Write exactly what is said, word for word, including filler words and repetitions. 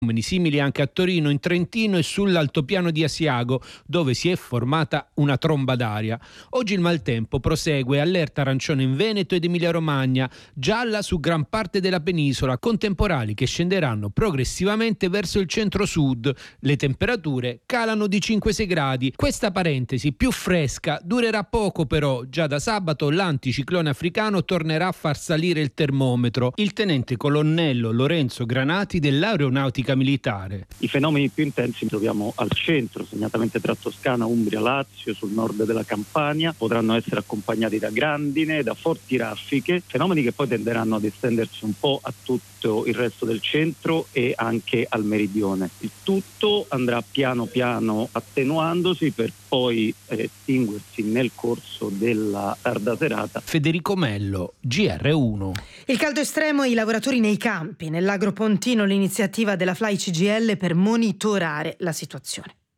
simili anche a Torino, in Trentino e sull'altopiano di Asiago, dove si è formata una tromba d'aria. Oggi il maltempo prosegue, allerta arancione in Veneto ed Emilia-Romagna, gialla su gran parte della penisola, con temporali che scenderanno progressivamente verso il centro-sud. Le temperature calano di cinque sei gradi. Questa parentesi più fresca durerà poco però, già da sabato l'anticiclone africano tornerà a far salire il termometro. Il tenente colonnello Lorenzo Granati dell'Aeronautica militare. I fenomeni più intensi li troviamo al centro, segnatamente tra Toscana, Umbria, Lazio, sul nord della Campania. Potranno essere accompagnati da grandine, da forti raffiche, fenomeni che poi tenderanno ad estendersi un po' a tutto il resto del centro e anche al meridione. Il tutto andrà piano piano attenuandosi per poi eh, estinguersi nel corso della tarda serata. Federico Mello, G R uno. Il caldo estremo e i lavoratori nei campi. Nell'Agropontino l'iniziativa della Fly C G I L per monitorare la situazione.